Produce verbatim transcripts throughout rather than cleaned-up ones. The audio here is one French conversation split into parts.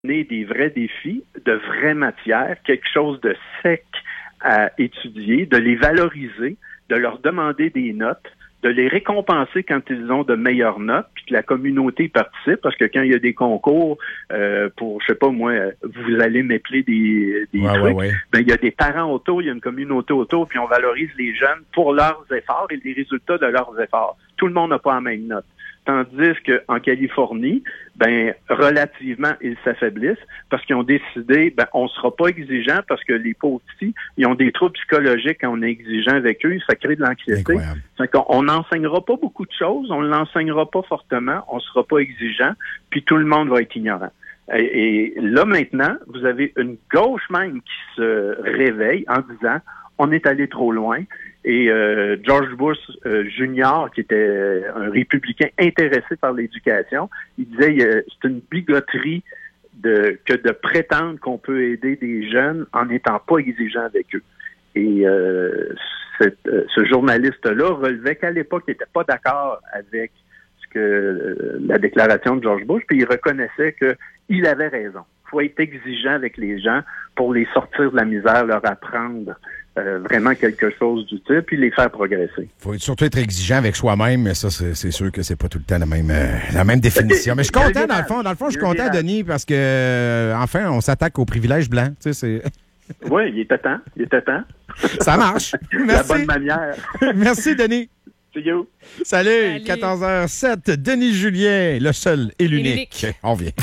des vrais défis, de vraies matières, quelque chose de sec à étudier, de les valoriser, de leur demander des notes, de les récompenser quand ils ont de meilleures notes, puis que la communauté participe, parce que quand il y a des concours euh, pour, je sais pas moi, vous allez m'épeler des, des ouais, trucs, ouais, ouais. ben il y a des parents autour, il y a une communauté autour, puis on valorise les jeunes pour leurs efforts et les résultats de leurs efforts. Tout le monde n'a pas la même note. Tandis qu'en Californie, ben relativement, ils s'affaiblissent parce qu'ils ont décidé, ben on sera pas exigeant parce que les pauvres petits, ils ont des troubles psychologiques quand on est exigeant avec eux, ça crée de l'anxiété. On n'enseignera pas beaucoup de choses, on ne l'enseignera pas fortement, on sera pas exigeant, puis tout le monde va être ignorant. Et, et là maintenant, vous avez une gauche même qui se réveille en disant, on est allé trop loin. Et euh, George Bush euh, Junior, qui était un républicain intéressé par l'éducation, il disait euh, c'est une bigoterie de que de prétendre qu'on peut aider des jeunes en n'étant pas exigeant avec eux. Et euh, cette, euh, ce journaliste-là relevait qu'à l'époque, il n'était pas d'accord avec ce que euh, la déclaration de George Bush, puis il reconnaissait qu'il avait raison. Il faut être exigeant avec les gens pour les sortir de la misère, leur apprendre Euh, vraiment quelque chose d'utile, puis les faire progresser. Il faut surtout être exigeant avec soi-même, mais ça, c'est, c'est sûr que c'est pas tout le temps la même, euh, la même définition. Mais je suis content, dans le fond, dans le fond, je suis content, Denis, parce que, euh, enfin, on s'attaque aux privilèges blancs, tu sais, c'est... Oui, il était temps, il était temps. Ça marche. Merci. La bonne manière. Merci, Denis. See you. Salut, Salut. quatorze heures sept, Denis Julien, le seul et l'unique. On vient.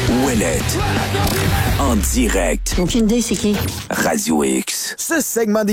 Ouellette. En direct. Aucune idée, c'est qui? Radio X. Ce segment